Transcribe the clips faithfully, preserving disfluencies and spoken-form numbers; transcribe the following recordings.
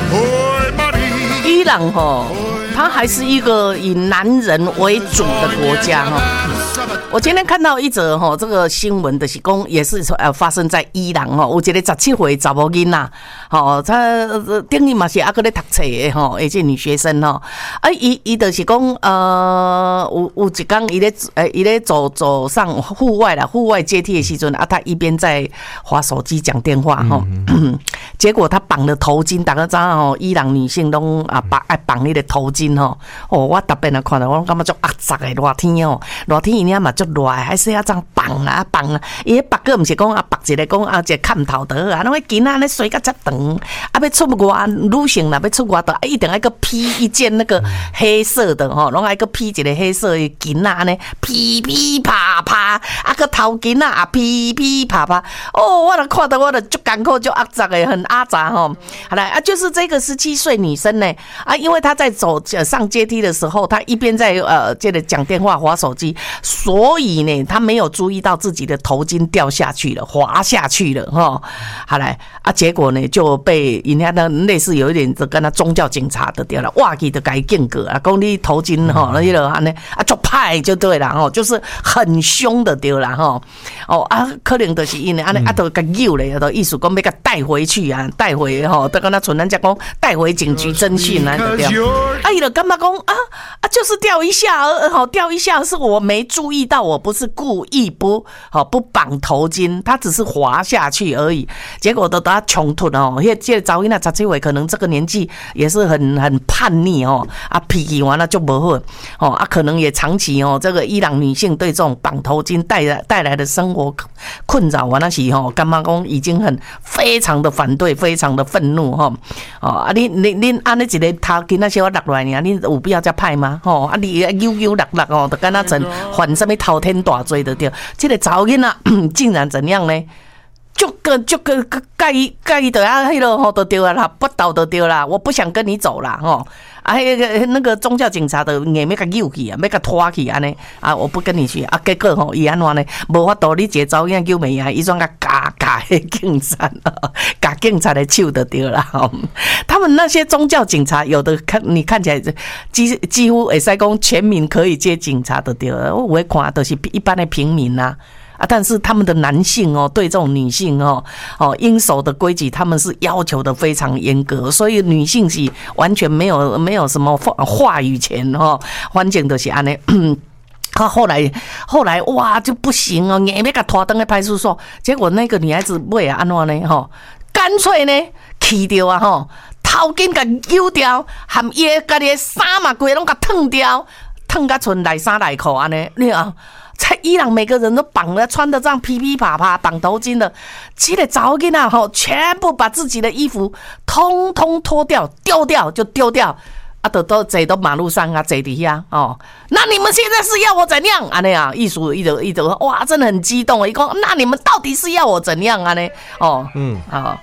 伊朗哈，它还是一个以男人为主的国家哈。我今天看到一则哈这个新闻的是讲，也是呃发生在伊朗哈，有一个十七岁查某囡仔，吼，他等于嘛是还搁咧读册的吼，而且女学生吼，啊，伊伊就是讲呃，有有一天伊咧呃伊咧走走上户外啦，户外阶梯的时阵啊，他一边在滑手机讲电话吼，嗯、结果他绑了头巾，大家知道吼，伊朗女性拢啊绑爱绑那个头巾吼，哦，我特别啊看到我感觉足压榨的热天哦，热天伊领嘛足热，还是要这样绑啊绑啊，伊绑个毋是讲啊绑一个讲啊一个砍头的啊，那个囡仔咧水甲遮长，啊要出外女性啦要出外头，啊一定要个披一件那个黑色的吼，拢爱个披一个黑色的巾仔呢，噼噼啪啪，啊个头巾啊噼噼啪啪，哦，我都看到我都足艰苦足压榨的，很阿杂吼。好来啊，就是这个十七岁女生呢啊，因为她在走上阶梯的时候，她一边在呃接着讲电话滑手机，所以呢她没有注意到自己的头巾掉下去了，滑下去了哈。好来啊，结果呢就被人家的类似有一点跟他宗教警察的掉了，哇，给的改警告啊，讲你头巾哈那个安尼啊就派就对了哈，就是很凶的对了哈。哦啊，可能就是因为安尼啊，都给诱嘞，都意思讲要给带回去啊，带回哈，都跟他纯人家讲带回警局侦讯啊，对不？啊，伊就感觉讲啊啊，就是掉一下而好掉一下，是我没注意到，我不是故意不好不绑头巾，他只是滑下去而已。结果都他穷突哦，迄这个查某囡仔十七岁，可能这个年纪也是很很叛逆哦，啊脾气完了就不好哦，啊可能也长期哦，这个伊朗女性对这种绑头巾带来带来的生活困扰完了是哦，干妈公已经很非常的反对，非常的愤怒哈哦啊你你你按你一个头巾那些我落来呢，你有必要再派吗？哦啊你悠悠落落哦，就跟他成犯什么滔天大罪的对，这个查某囡仔竟然怎样呢？就个就个介意介意的啊，迄个吼就对啦，不倒就对啦，我不想跟你走啦吼。啊，迄个那个宗教警察的硬要甲揪去啊，要甲拖去安尼啊，我不跟你去啊。结果吼，伊安怎呢？无法度，你一个查某囝揪袂啊，伊总甲夹夹迄警察，夹警察的手就对啦。他们那些宗教警察，有的看你看起来几几乎会使讲全民可以接警察的对了，我会看都是一般的平民呐、啊。啊，但是他们的男性哦，对这种女性哦，哦应守的规矩，他们是要求的非常严格，所以女性是完全没有没有什么话语权哦，反正就是安尼。他后来后来哇就不行哦，硬要给拖登去派出所，结果那个女孩子尾啊安怎呢？吼，干脆呢气掉啊吼，头巾给揪掉，含伊家己的衫嘛规拢给脱掉，脱甲剩内衫内裤安尼，你啊。在伊朗，每个人都绑了，穿的这样噼噼啪啪，绑头巾的，这个查某囡仔吼，全部把自己的衣服通通脱掉，丢掉就丢掉，啊，都都坐到马路上啊，坐底下哦。那你们现在是要我怎样啊？那样，艺术一直一直哇，真的很激动，一讲，那你们到底是要我怎样啊？呢？哦，嗯，好。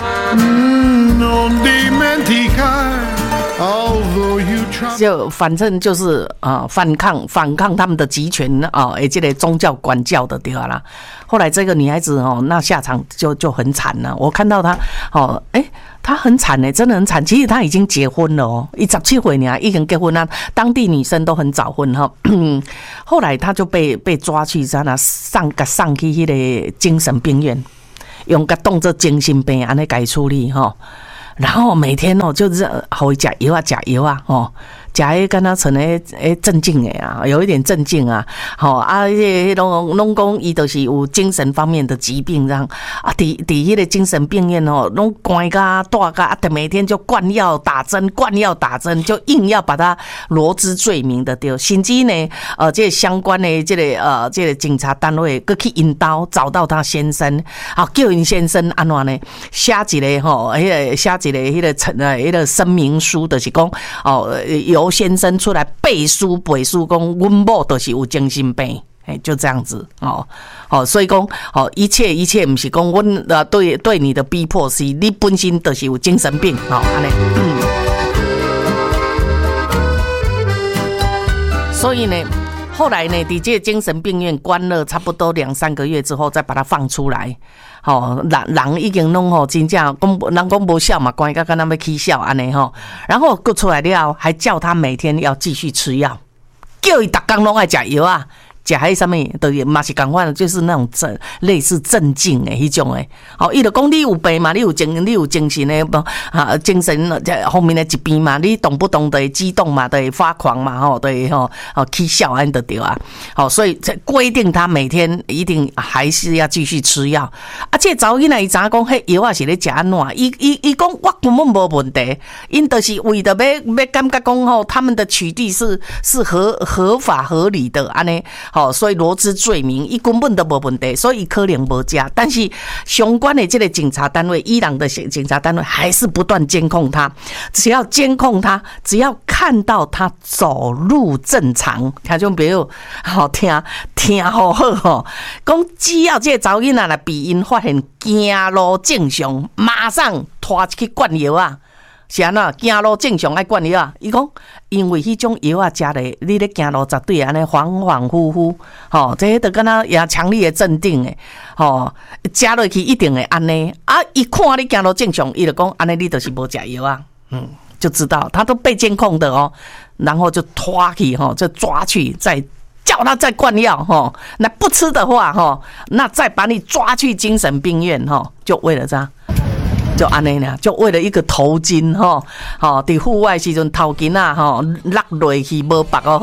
就反正就是啊、呃，反抗反抗他们的集权啊，诶、呃，这个宗教管教的对啦。后来这个女孩子哦，那下场就就很惨了。我看到她哦，诶、欸，她很惨呢，真的很惨。其实她已经结婚了哦，一十七岁呢，已经结婚了。当地女生都很早婚哈。后来她就被被抓去在那上个上去那个精神病院，用个当作精神病安尼给处理哈。然后每天哦，就是好食药啊，食药啊，哦，食迄敢若成诶诶镇静诶啊，有一点镇静啊，吼、哦、啊，迄拢拢讲伊就是有精神方面的疾病，这样啊，伫伫迄个精神病院哦，拢关甲大甲啊，每天就灌药打针，灌药打针，就硬要把他罗织罪名的对，甚至呢，呃，这个相关的这个呃这个警察单位，佮去引导找到他先生，啊，叫因先生安怎呢？写一个吼，迄个写一个迄个陈呃迄个声明书，就是讲哦有。先生出来背书背书，讲阮某就是有精神病，哎，就这样子哦哦，所以讲哦，一切一切不是讲阮呃对对你的逼迫，是你本身就是有精神病，哦，安尼，嗯。所以呢， 后来呢，伫这精神病院关了差不多两三个月之后，再把他放出来。吼、哦，人人已经拢吼，真正讲人讲无效嘛，关甲敢若要起笑安尼吼。然后过出来了，还叫他每天要继续吃药，叫伊逐工拢爱食药啊。食迄什么，就是嘛是共款，就是那种镇类似镇静的迄种诶。好，伊就讲你有病嘛，你有精，你有精神的啊，精神后面的疾病嘛，你动不动的会激动嘛，会发狂嘛，吼，对吼，哦，起笑安就对啊。好，所以规定他每天一定还是要继续吃药。啊，这查某囡仔伊知影讲，迄药啊是咧食安怎？伊伊伊讲我根本无问题，因就是为着要要感觉讲吼，他们的取缔是是合合法合理的安尼。好，所以罗织罪名，伊根本都无问题，所以可能无加。但是相关的这个警察单位，伊朗的警察单位还是不断监控他。只要监控他，只要看到他走路正常，听众朋友好听听好好吼，讲只要这个查某囡仔来比因发现行路正常，马上拖去灌药啊！是安怎行路正常爱灌药啊？伊讲，因为迄种药啊，食咧，你咧行路绝对安尼恍恍惚惚，吼，这都敢若也强烈的镇定诶，吼，食落去一定会安尼。啊，伊看你行路正常，伊就讲安尼，你就是无食药啊，嗯，就知道他都被监控的哦，然后就拖去吼，就抓去再。叫他再灌药哈，那不吃的话哈，那再把你抓去精神病院哈，就为了这样。就安尼呢，就为了一个头巾吼，吼，伫户外时阵头巾啊吼，落落去无绑哦，